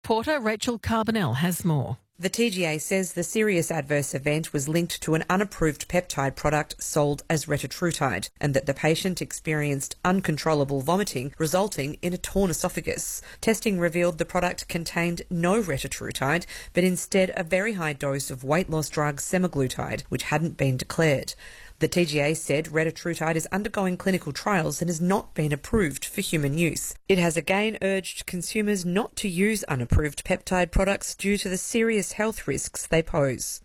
reporter Rachel Carbonell has more. The TGA says the serious adverse event was linked to an unapproved peptide product sold as retatrutide, and that the patient experienced uncontrollable vomiting resulting in a torn esophagus. Testing revealed the product contained no retatrutide, but instead a very high dose of weight loss drug semaglutide, which hadn't been declared. The TGA said retatrutide is undergoing clinical trials and has not been approved for human use. It has again urged consumers not to use unapproved peptide products due to the serious health risks they pose.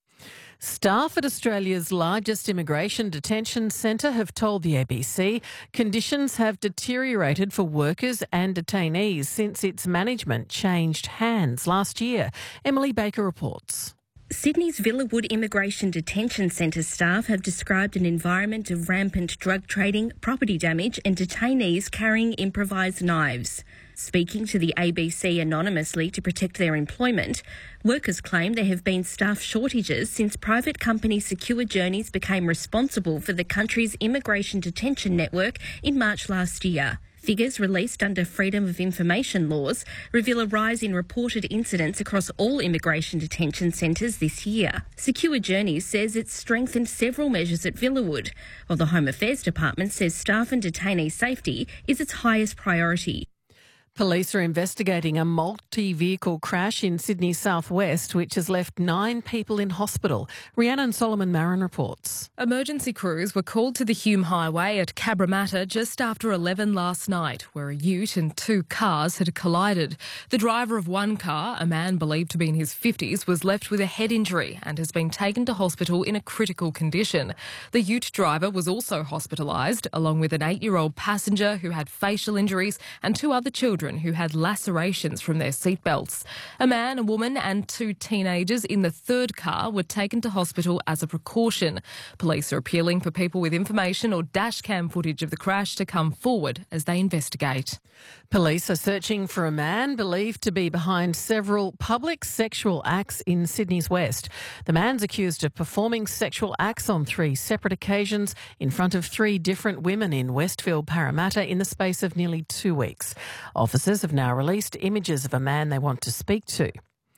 Staff at Australia's largest immigration detention centre have told the ABC conditions have deteriorated for workers and detainees since its management changed hands last year. Emily Baker reports. Sydney's Villawood Immigration Detention Centre staff have described an environment of rampant drug trading, property damage and detainees carrying improvised knives. Speaking to the ABC anonymously to protect their employment, workers claim there have been staff shortages since private company Secure Journeys became responsible for the country's immigration detention network in March last year. Figures released under Freedom of Information laws reveal a rise in reported incidents across all immigration detention centres this year. Secure Journeys says it's strengthened several measures at Villawood, while the Home Affairs Department says staff and detainee safety is its highest priority. Police are investigating a multi-vehicle crash in Sydney's southwest, which has left 9 people in hospital. Rhiannon Solomon-Marin reports. Emergency crews were called to the Hume Highway at Cabramatta just after 11 last night, where a ute and 2 cars had collided. The driver of one car, a man believed to be in his 50s, was left with a head injury and has been taken to hospital in a critical condition. The ute driver was also hospitalised, along with an 8-year-old passenger who had facial injuries and 2 other children who had lacerations from their seatbelts. A man, a woman and 2 teenagers in the 3rd car were taken to hospital as a precaution. Police are appealing for people with information or dashcam footage of the crash to come forward as they investigate. Police are searching for a man believed to be behind several public sexual acts in Sydney's West. The man's accused of performing sexual acts on 3 separate occasions in front of 3 different women in Westfield, Parramatta in the space of nearly 2 weeks. Officers have now released images of a man they want to speak to.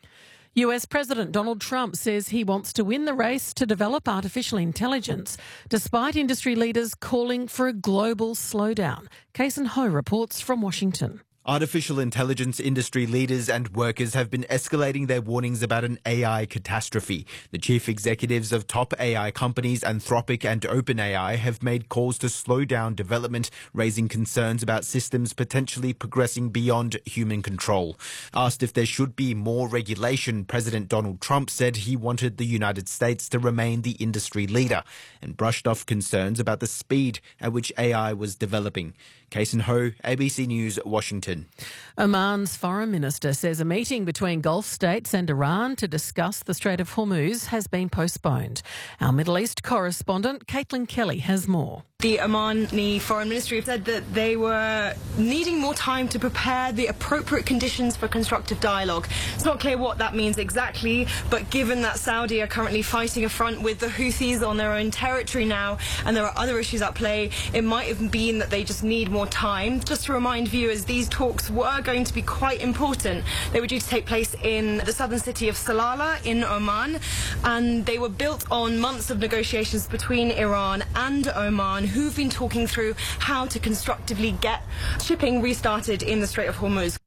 US President Donald Trump says he wants to win the race to develop artificial intelligence, despite industry leaders calling for a global slowdown. Kason Ho reports from Washington. Artificial intelligence industry leaders and workers have been escalating their warnings about an AI catastrophe. The chief executives of top AI companies Anthropic and OpenAI have made calls to slow down development, raising concerns about systems potentially progressing beyond human control. Asked if there should be more regulation, President Donald Trump said he wanted the United States to remain the industry leader and brushed off concerns about the speed at which AI was developing. Kason Ho, ABC News, Washington. Oman's foreign minister says a meeting between Gulf states and Iran to discuss the Strait of Hormuz has been postponed. Our Middle East correspondent, Caitlin Kelly, has more. The Omani Foreign Ministry said that they were needing more time to prepare the appropriate conditions for constructive dialogue. It's not clear what that means exactly, but given that Saudi are currently fighting a front with the Houthis on their own territory now, and there are other issues at play, it might have been that they just need more time. Just to remind viewers, these talks were going to be quite important. They were due to take place in the southern city of Salalah in Oman, and they were built on months of negotiations between Iran and Oman, who've been talking through how to constructively get shipping restarted in the Strait of Hormuz.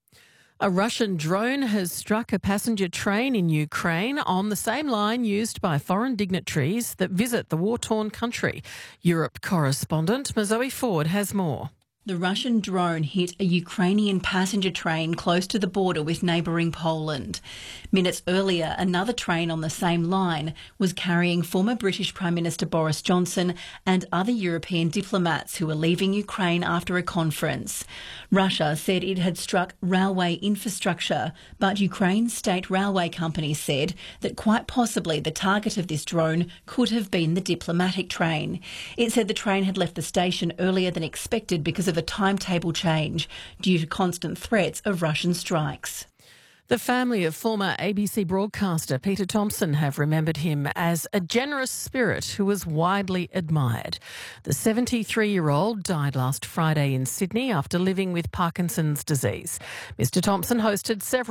A Russian drone has struck a passenger train in Ukraine on the same line used by foreign dignitaries that visit the war-torn country. Europe correspondent Mazoe Ford has more. The Russian drone hit a Ukrainian passenger train close to the border with neighbouring Poland. Minutes earlier, another train on the same line was carrying former British Prime Minister Boris Johnson and other European diplomats who were leaving Ukraine after a conference. Russia said it had struck railway infrastructure, but Ukraine's state railway company said that quite possibly the target of this drone could have been the diplomatic train. It said the train had left the station earlier than expected because of a timetable change due to constant threats of Russian strikes. The family of former ABC broadcaster Peter Thomson have remembered him as a generous spirit who was widely admired. The 73-year-old died last Friday in Sydney after living with Parkinson's disease. Mr Thomson hosted several